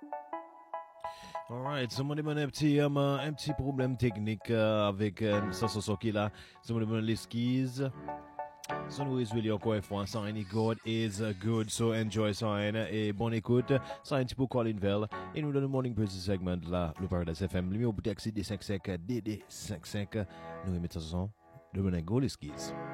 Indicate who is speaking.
Speaker 1: Alright, so mwen demande un petit problème technique avec sa chanson qui là. So mwen demande l'excuse. So nous really encore une fois, sign God is good, so enjoy sign et bonne écoute. Sign petit peu Colin Vell et nous dans le Morning Press segment là, le Paradise FM, le numéro pour taxi D55 DD55. Nous mettons ça, demande God l'excuse.